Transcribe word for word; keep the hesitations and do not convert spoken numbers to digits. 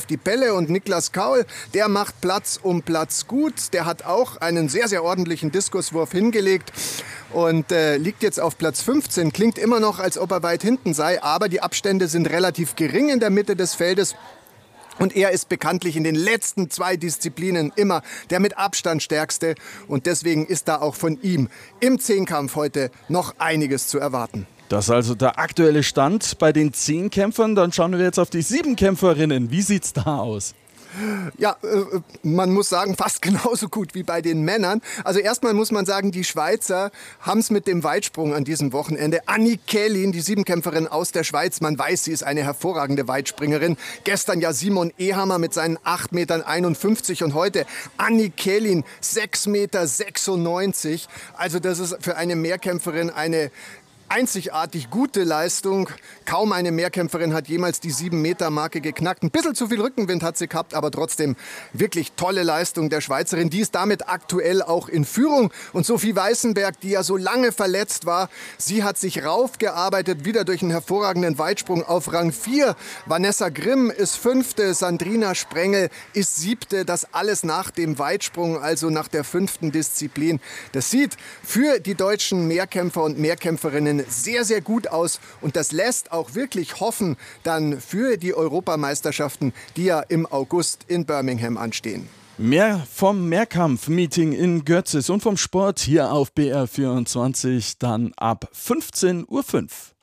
die Bälle und Niklas Kaul, der macht Platz um Platz gut. Der hat auch einen sehr, sehr ordentlichen Diskuswurf hingelegt und äh, liegt jetzt auf Platz fünfzehn. Klingt immer noch, als ob er weit hinten sei, aber die Abstände sind relativ gering in der Mitte des Feldes. Und er ist bekanntlich in den letzten zwei Disziplinen immer der mit Abstand stärkste. Und deswegen ist da auch von ihm im Zehnkampf heute noch einiges zu erwarten. Das ist also der aktuelle Stand bei den Zehnkämpfern. Dann schauen wir jetzt auf die Siebenkämpferinnen. Wie sieht's da aus? Ja, äh, man muss sagen, fast genauso gut wie bei den Männern. Also erstmal muss man sagen, die Schweizer haben es mit dem Weitsprung an diesem Wochenende. Annie Kählin, die Siebenkämpferin aus der Schweiz, man weiß, sie ist eine hervorragende Weitspringerin. Gestern ja Simon Ehammer mit seinen acht Komma einundfünfzig Meter und heute Annie Kählin sechs Komma sechsundneunzig Meter. Also das ist für eine Mehrkämpferin eine einzigartig gute Leistung. Kaum eine Mehrkämpferin hat jemals die sieben Meter Marke geknackt. Ein bisschen zu viel Rückenwind hat sie gehabt, aber trotzdem wirklich tolle Leistung der Schweizerin. Die ist damit aktuell auch in Führung. Und Sophie Weißenberg, die ja so lange verletzt war, sie hat sich raufgearbeitet, wieder durch einen hervorragenden Weitsprung auf Rang vier. Vanessa Grimm ist fünfte, Sandrina Sprengel ist siebte. Das alles nach dem Weitsprung, also nach der fünften Disziplin. Das sieht für die deutschen Mehrkämpfer und Mehrkämpferinnen sehr, sehr gut aus und das lässt auch wirklich hoffen dann für die Europameisterschaften, die ja im August in Birmingham anstehen. Mehr vom Mehrkampf-Meeting in Götzis und vom Sport hier auf B R vierundzwanzig dann ab fünfzehn Uhr fünf.